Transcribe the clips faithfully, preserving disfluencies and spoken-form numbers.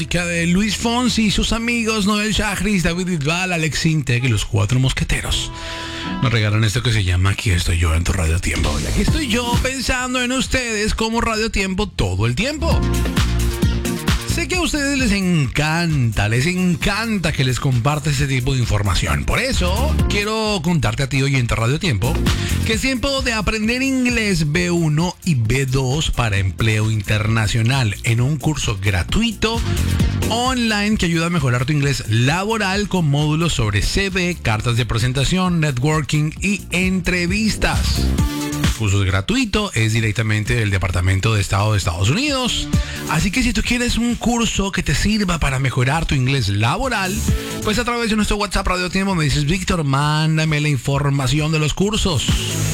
música de Luis Fonsi y sus amigos Noel Chagris, David Bisbal, Alex Intec y los Cuatro Mosqueteros. Nos regalan esto que se llama Aquí estoy yo en tu Radio Tiempo. Y aquí estoy yo pensando en ustedes como Radio Tiempo todo el tiempo. Sé que a ustedes les encanta, les encanta que les comparte este tipo de información. Por eso, quiero contarte a ti, oyente Radio Tiempo, que es tiempo de aprender inglés B uno y B dos para empleo internacional en un curso gratuito online que ayuda a mejorar tu inglés laboral con módulos sobre C V, cartas de presentación, networking y entrevistas. El curso es gratuito, es directamente del Departamento de Estado de Estados Unidos. Así que si tú quieres un curso que te sirva para mejorar tu inglés laboral, pues a través de nuestro WhatsApp Radio Tiempo me dices: Víctor, mándame la información de los cursos.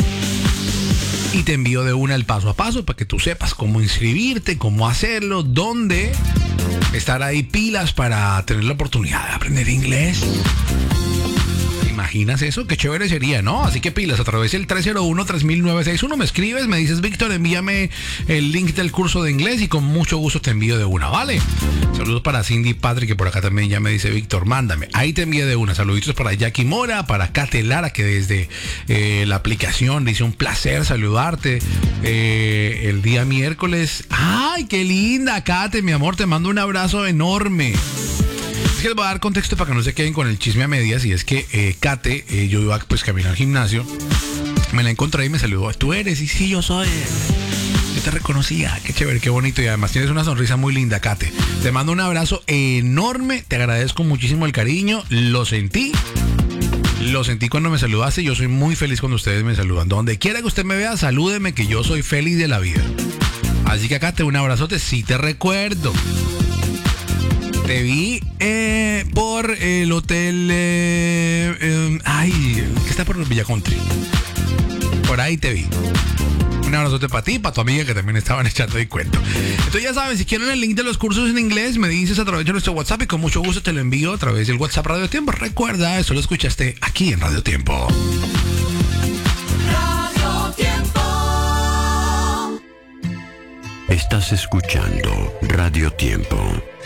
Y te envío de una el paso a paso para que tú sepas cómo inscribirte, cómo hacerlo, dónde estar ahí pilas para tener la oportunidad de aprender inglés. ¿Imaginas eso? Qué chévere sería, ¿no? Así que pilas, a través del tres cero uno, tres mil novecientos sesenta y uno me escribes, me dices: Víctor, envíame el link del curso de inglés y con mucho gusto te envío de una, ¿vale? Saludos para Cindy Patrick, que por acá también ya me dice: Víctor, mándame. Ahí te envío de una. Saluditos para Jackie Mora, para Kate Lara, que desde eh, la aplicación dice: un placer saludarte eh, el día miércoles. ¡Ay, qué linda, Kate, mi amor! Te mando un abrazo enorme. Es que les voy a dar contexto para que no se queden con el chisme a medias. Y es que eh, Kate, eh, yo iba pues camino al gimnasio, me la encontré y me saludó: tú eres. Y sí, yo soy. Yo te reconocía. Qué chévere, qué bonito. Y además tienes una sonrisa muy linda, Kate. Te mando un abrazo enorme. Te agradezco muchísimo el cariño. Lo sentí. Lo sentí cuando me saludaste. Yo soy muy feliz cuando ustedes me saludan. Donde quiera que usted me vea, salúdeme, que yo soy feliz de la vida. Así que, Kate, un abrazote. Sí te recuerdo. Te vi eh, por el hotel... Eh, eh, ay, que está por Villa Country. Por ahí te vi. Un abrazote para ti y para tu amiga, que también estaban echando ahí cuento. Entonces ya saben, si quieren el link de los cursos en inglés, me dices a través de nuestro WhatsApp y con mucho gusto te lo envío a través del WhatsApp Radio Tiempo. Recuerda, eso lo escuchaste aquí en Radio Tiempo. Radio Tiempo. Estás escuchando Radio Tiempo.